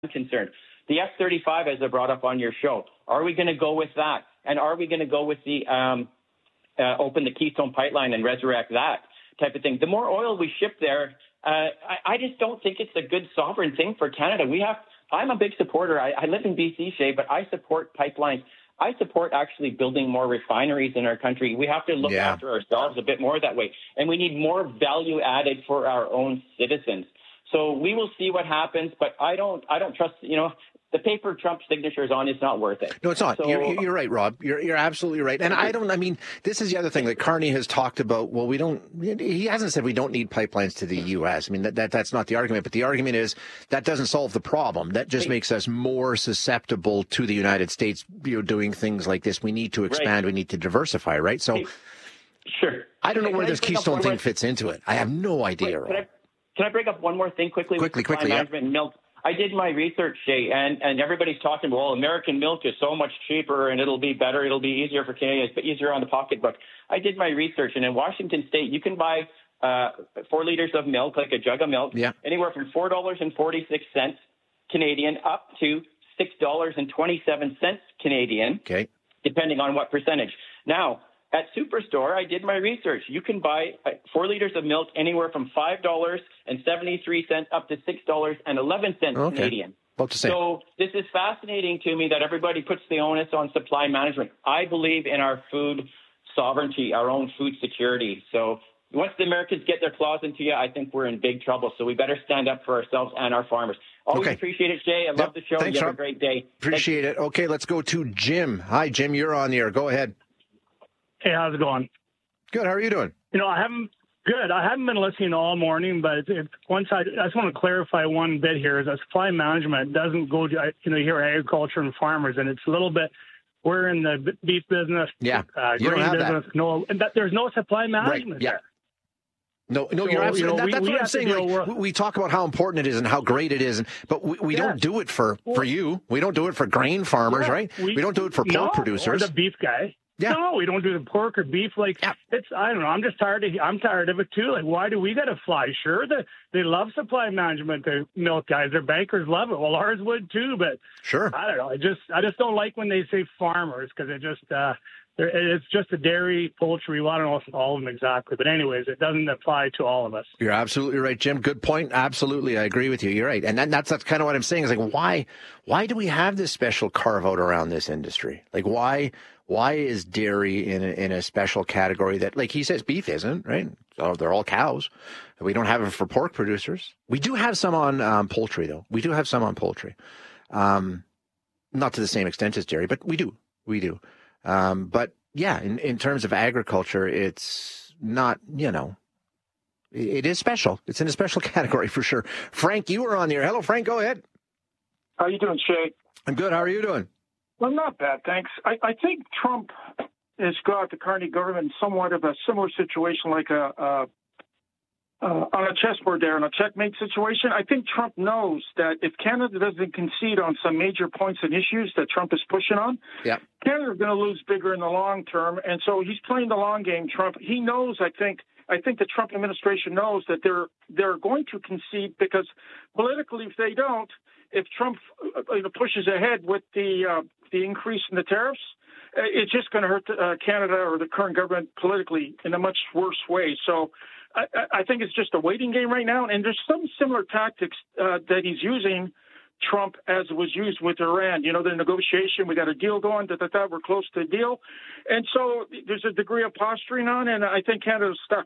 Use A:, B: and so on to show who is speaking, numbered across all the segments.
A: concerned. The F-35, as I brought up on your show, are we going to go with that? And are we going to go with the open the Keystone Pipeline and resurrect that type of thing? The more oil we ship there, I just don't think it's a good sovereign thing for Canada. I'm a big supporter. I live in BC, Shay, but I support pipelines. I support actually building more refineries in our country. We have to look after ourselves a bit more that way. And we need more value added for our own citizens. So we will see what happens, but I don't trust, the paper Trump's signature is on, it's not worth it.
B: No, it's not.
A: So,
B: you're right, Rob. You're absolutely right. And this is the other thing that Carney has talked about. Well, he hasn't said we don't need pipelines to the U.S. I mean, that's not the argument. But the argument is that doesn't solve the problem. That just makes us more susceptible to the United States, doing things like this. We need to expand. Right. We need to diversify, right? So,
A: sure.
B: I don't know where this Keystone thing fits into it. I have no idea, Rob.
A: Can I bring up one more thing quickly?
B: Quickly,
A: management and milk. I did my research, Shay, and everybody's talking, well, American milk is so much cheaper and it'll be better, it'll be easier for Canadians, but easier on the pocketbook. I did my research, and in Washington State, you can buy 4 liters of milk, like a jug of milk, anywhere from $4.46 Canadian up to $6.27 Canadian, depending on what percentage. Now, at Superstore, I did my research. You can buy 4 liters of milk anywhere from $5.73 up to $6.11 Canadian.
B: About the same.
A: So this is fascinating to me that everybody puts the onus on supply management. I believe in our food sovereignty, our own food security. So once the Americans get their claws into you, I think we're in big trouble. So we better stand up for ourselves and our farmers. Always appreciate it, Jay. I love the show.
B: Thanks,
A: you have a great day.
B: Appreciate it. Okay, let's go to Jim. Hi, Jim. You're on the air. Go ahead.
C: Hey, how's it going?
B: Good. How are you doing?
C: I haven't been listening all morning, but I just want to clarify one bit here: is that supply management doesn't go to you hear agriculture and farmers, and it's a little bit. We're in the beef business,
B: you
C: grain
B: don't have
C: business.
B: that.
C: No, there's no supply management there.
B: No, you're absolutely. That's what I'm saying. We talk about how important it is and how great it is, but we don't do it for you. We don't do it for grain farmers, right? We don't do it for pork producers.
C: Or the beef guy.
B: Yeah.
C: No, we don't do the pork or beef. It's, I don't know. I'm just tired of it too. Like, why do we got to fly? Sure, they love supply management. The milk guys, their bankers love it. Well, ours would too, but
B: sure.
C: I don't know. I just don't like when they say farmers because it's just a dairy, poultry. Well, I don't know all of them exactly, but anyways, it doesn't apply to all of us.
B: You're absolutely right, Jim. Good point. Absolutely, I agree with you. You're right, and that's kind of what I'm saying. Is like, why do we have this special carve out around this industry? Like, why is dairy in a special category that, like he says, beef isn't, right? So they're all cows. We don't have it for pork producers. We do have some on poultry, though. We do have some on poultry. Not to the same extent as dairy, but we do. But yeah, in terms of agriculture, it's not, it is special. It's in a special category for sure. Frank, you were on the air. Hello, Frank. Go ahead.
D: How you doing, Shay?
B: I'm good. How are you doing?
D: Well, not bad, thanks. I think Trump has got the Carney government in somewhat of a similar situation, like on a chessboard there, in a checkmate situation. I think Trump knows that if Canada doesn't concede on some major points and issues that Trump is pushing on, Canada is going to lose bigger in the long term. And so he's playing the long game, Trump. He knows, I think the Trump administration knows that they're going to concede because politically, if they don't, if Trump pushes ahead with the increase in the tariffs, it's just going to hurt Canada or the current government politically in a much worse way. So I think it's just a waiting game right now. And there's some similar tactics that he's using, Trump, as it was used with Iran. The negotiation, we got a deal going, we're close to a deal. And so there's a degree of posturing on, and I think Canada's stuck.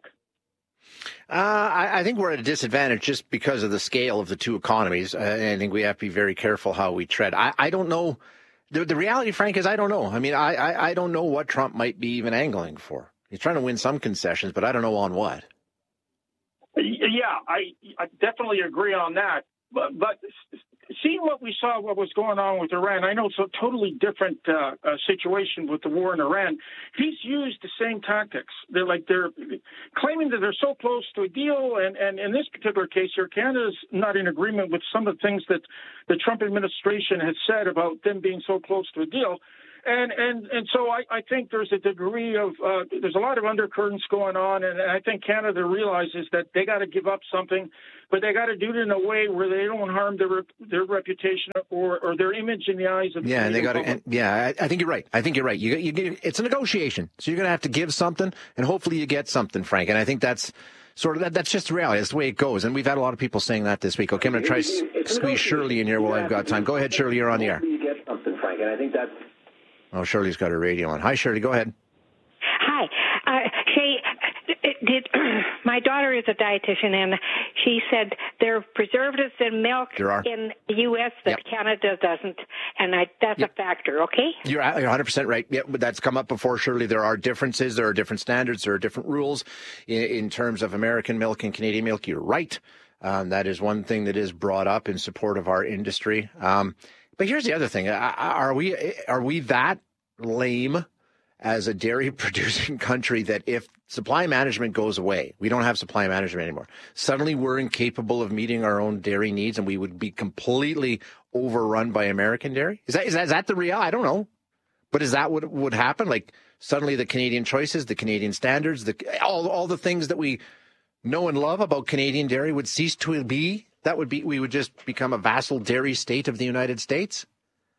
B: I think we're at a disadvantage just because of the scale of the two economies. I think we have to be very careful how we tread. I don't know. The reality, Frank, is I don't know. I mean, I don't know what Trump might be even angling for. He's trying to win some concessions, but I don't know on what.
D: Yeah, I definitely agree on that. But seeing what was going on with Iran, I know it's a totally different situation with the war in Iran. He's used the same tactics. They're claiming that they're so close to a deal, and in this particular case here, Canada's not in agreement with some of the things that the Trump administration has said about them being so close to a deal. And so I think there's a degree of there's a lot of undercurrents going on, and I think Canada realizes that they got to give up something, but they got to do it in a way where they don't harm their reputation or their image in the eyes of the
B: and they got to. Yeah, I think you're right. It's a negotiation, so you're going to have to give something, and hopefully you get something, Frank. And I think that's that's just the reality. That's the way it goes. And we've had a lot of people saying that this week. Okay, I'm going to try to squeeze Shirley in here while I've got time. Go ahead, Shirley. You're on the air.
E: You get something, Frank, and I think that's.
B: Oh, Shirley's got her radio on. Hi, Shirley. Go ahead.
F: Hi. Shay, my daughter is a dietitian, and she said there are preservatives in milk in the U.S. that Canada doesn't, and that's a factor, okay?
B: You're 100% right. Yeah, but that's come up before, Shirley. There are differences. There are different standards. There are different rules in terms of American milk and Canadian milk. You're right. That is one thing that is brought up in support of our industry. But here's the other thing. Are we that lame as a dairy-producing country that if supply management goes away, we don't have supply management anymore, suddenly we're incapable of meeting our own dairy needs and we would be completely overrun by American dairy? Is that the real? I don't know. But is that what would happen? Like suddenly the Canadian choices, the Canadian standards, all the things that we know and love about Canadian dairy would cease to be? We would just become a vassal dairy state of the United States?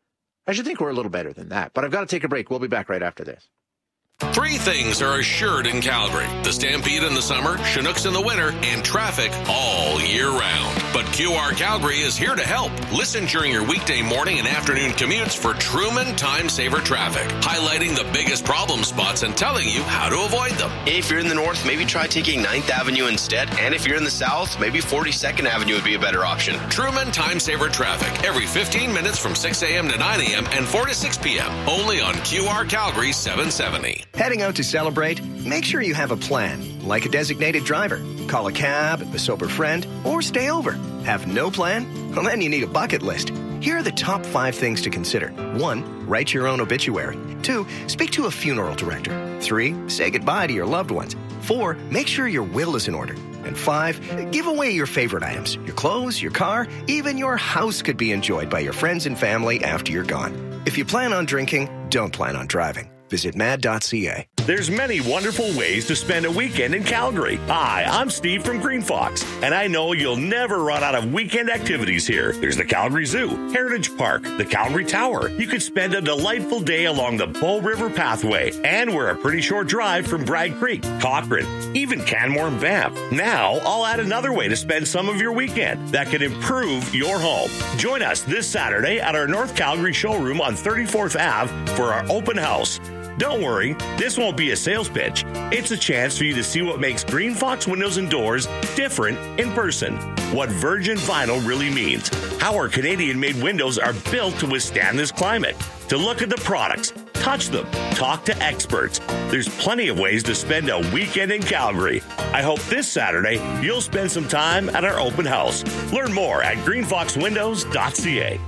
B: I should think we're a little better than that. But I've got to take a break. We'll be back right after this.
G: Three things are assured in Calgary: the Stampede in the summer, Chinooks in the winter, and traffic all year round. But QR Calgary is here to help. Listen during your weekday morning and afternoon commutes for Truman Time Saver Traffic, highlighting the biggest problem spots and telling you how to avoid them.
H: If you're in the north, maybe try taking 9th Avenue instead. And if you're in the south, maybe 42nd Avenue would be a better option.
G: Truman Time Saver Traffic, every 15 minutes from 6 a.m. to 9 a.m. and 4 to 6 p.m. Only on QR Calgary 770.
I: Heading out to celebrate? Make sure you have a plan, like a designated driver. Call a cab, a sober friend, or stay over. Have no plan? Well, then you need a bucket list. Here are the top 5 things to consider. 1, write your own obituary. 2, speak to a funeral director. 3, say goodbye to your loved ones. 4, make sure your will is in order. And 5, give away your favorite items. Your clothes, your car, even your house could be enjoyed by your friends and family after you're gone. If you plan on drinking, don't plan on driving. Visit mad.ca.
J: There's many wonderful ways to spend a weekend in Calgary. Hi, I'm Steve from Green Fox, and I know you'll never run out of weekend activities here. There's the Calgary Zoo, Heritage Park, the Calgary Tower. You could spend a delightful day along the Bow River Pathway, and we're a pretty short drive from Bragg Creek, Cochrane, even Canmore and Banff. Now, I'll add another way to spend some of your weekend that could improve your home. Join us this Saturday at our North Calgary showroom on 34th Ave for our open house. Don't worry, this won't be a sales pitch. It's a chance for you to see what makes Green Fox Windows and Doors different in person. What virgin vinyl really means. How our Canadian-made windows are built to withstand this climate. To look at the products, touch them, talk to experts. There's plenty of ways to spend a weekend in Calgary. I hope this Saturday you'll spend some time at our open house. Learn more at greenfoxwindows.ca.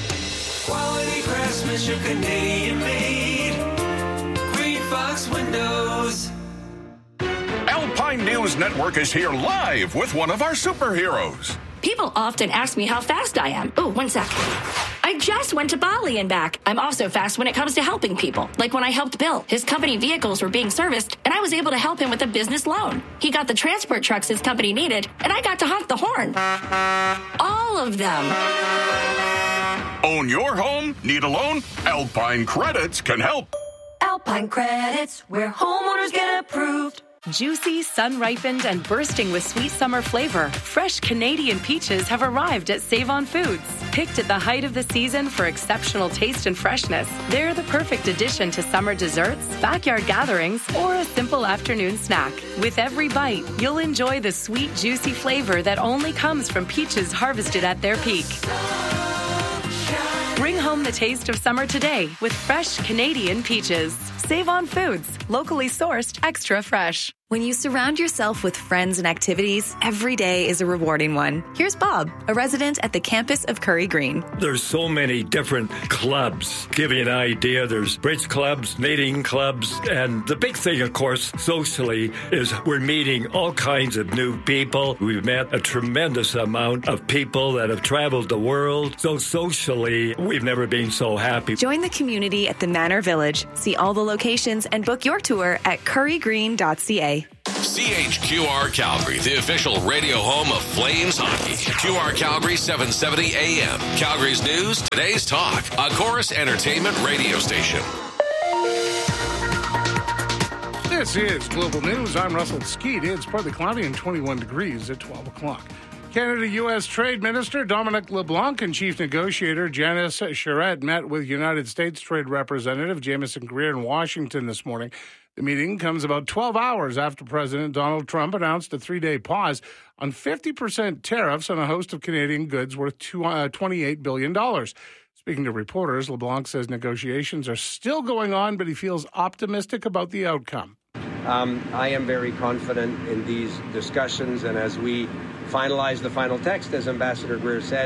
K: Quality craftsmanship, Canadian-made. Fox Windows.
L: Alpine News Network is here live with one of our superheroes.
M: People often ask me how fast I am. Oh, 1 sec. I just went to Bali and back. I'm also fast when it comes to helping people. Like when I helped Bill. His company vehicles were being serviced, and I was able to help him with a business loan. He got the transport trucks his company needed, and I got to honk the horn. All of them.
L: Own your home? Need a loan? Alpine Credits can help.
N: Alpine Credits, where homeowners get approved.
O: Juicy, sun-ripened, and bursting with sweet summer flavor, fresh Canadian peaches have arrived at Save-On Foods. Picked at the height of the season for exceptional taste and freshness, they're the perfect addition to summer desserts, backyard gatherings, or a simple afternoon snack. With every bite, you'll enjoy the sweet, juicy flavor that only comes from peaches harvested at their peak. Bring home the taste of summer today with fresh Canadian peaches. Save-On Foods, locally sourced, extra fresh.
P: When you surround yourself with friends and activities, every day is a rewarding one. Here's Bob, a resident at the campus of Curry Green.
Q: There's so many different clubs. Give you an idea, there's bridge clubs, knitting clubs, and the big thing, of course, socially, is we're meeting all kinds of new people. We've met a tremendous amount of people that have traveled the world. So socially, we've never been so happy.
P: Join the community at the Manor Village. See all the locations and book your tour at currygreen.ca.
G: CHQR Calgary, the official radio home of Flames hockey. QR Calgary 770 AM. Calgary's news, today's talk. A Chorus Entertainment radio station.
R: This is Global News. I'm Russell Skeet. It's partly cloudy and 21 degrees at 12 o'clock. Canada-U.S. Trade Minister Dominic LeBlanc and Chief Negotiator Janice Charette met with United States Trade Representative Jameson Greer in Washington this morning. The meeting comes about 12 hours after President Donald Trump announced a 3-day pause on 50% tariffs on a host of Canadian goods worth $28 billion. Speaking to reporters, LeBlanc says negotiations are still going on, but he feels optimistic about the outcome.
S: I am very confident in these discussions, and as we finalize the final text, as Ambassador Greer said,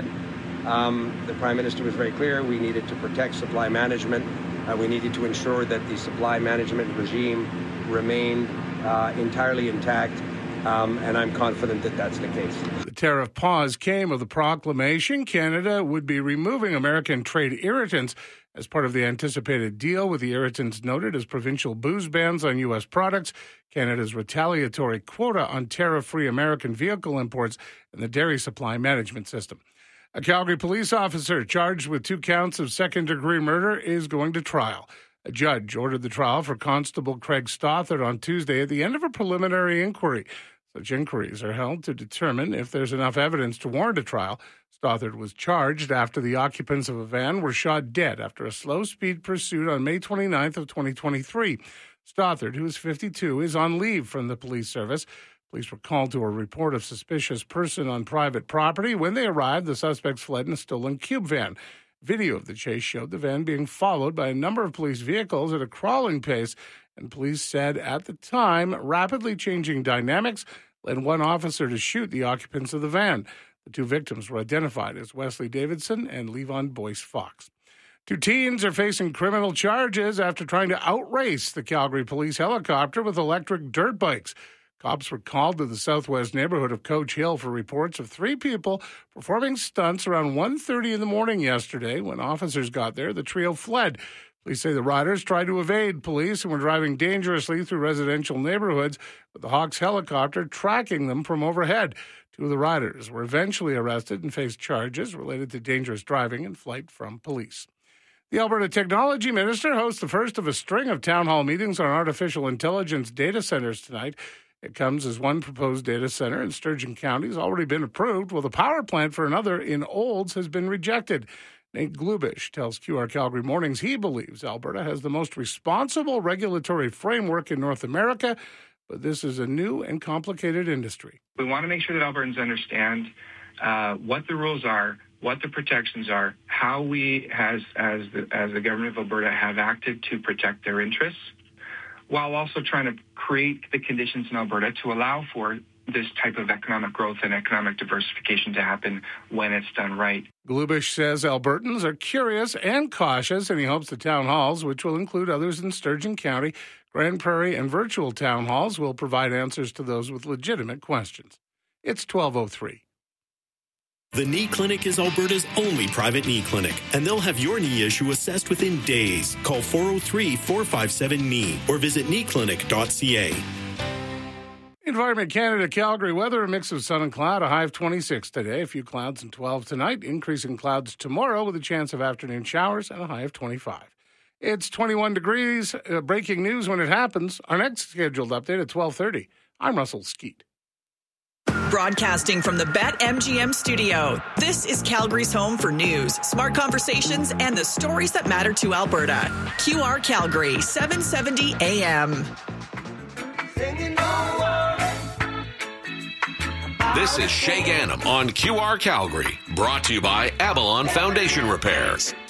S: the Prime Minister was very clear. We needed to protect supply management. We needed to ensure that the supply management regime remained entirely intact, and I'm confident that that's the case.
R: The tariff pause came with a proclamation. Canada would be removing American trade irritants as part of the anticipated deal, with the irritants noted as provincial booze bans on U.S. products, Canada's retaliatory quota on tariff-free American vehicle imports, and the dairy supply management system. A Calgary police officer charged with 2 counts of second-degree murder is going to trial. A judge ordered the trial for Constable Craig Stothard on Tuesday at the end of a preliminary inquiry. Such inquiries are held to determine if there's enough evidence to warrant a trial. Stothard was charged after the occupants of a van were shot dead after a slow-speed pursuit on May 29th of 2023. Stothard, who is 52, is on leave from the police service. Police were called to a report of suspicious person on private property. When they arrived, the suspects fled in a stolen cube van. Video of the chase showed the van being followed by a number of police vehicles at a crawling pace, and police said at the time rapidly changing dynamics led one officer to shoot the occupants of the van. The 2 victims were identified as Wesley Davidson and Levon Boyce Fox. 2 teens are facing criminal charges after trying to outrace the Calgary police helicopter with electric dirt bikes. Cops were called to the southwest neighborhood of Coach Hill for reports of 3 people performing stunts around 1:30 in the morning yesterday. When officers got there, the trio fled. Police say the riders tried to evade police and were driving dangerously through residential neighborhoods, with the Hawks helicopter tracking them from overhead. 2 of the riders were eventually arrested and faced charges related to dangerous driving and flight from police. The Alberta Technology Minister hosts the first of a string of town hall meetings on artificial intelligence data centers tonight. It comes as one proposed data center in Sturgeon County has already been approved, while the power plant for another in Olds has been rejected. Nate Glubish tells QR Calgary Mornings he believes Alberta has the most responsible regulatory framework in North America, but this is a new and complicated industry.
T: We want to make sure that Albertans understand what the rules are, what the protections are, how we, as the government of Alberta, have acted to protect their interests, while also trying to create the conditions in Alberta to allow for this type of economic growth and economic diversification to happen when it's done right.
R: Glubish says Albertans are curious and cautious, and he hopes the town halls, which will include others in Sturgeon County, Grand Prairie, and virtual town halls, will provide answers to those with legitimate questions. It's 12:03.
U: The Knee Clinic is Alberta's only private knee clinic, and they'll have your knee issue assessed within days. Call 403-457-KNEE or visit kneeclinic.ca.
R: Environment Canada, Calgary weather, a mix of sun and cloud, a high of 26 today, a few clouds and 12 tonight, increasing clouds tomorrow with a chance of afternoon showers and a high of 25. It's 21 degrees, breaking news when it happens. Our next scheduled update at 12:30. I'm Russell Skeet.
V: Broadcasting from the BetMGM studio, this is Calgary's home for news, smart conversations, and the stories that matter to Alberta. QR Calgary, 770 AM.
G: This is Shay Gannam on QR Calgary, brought to you by Avalon Foundation Repairs.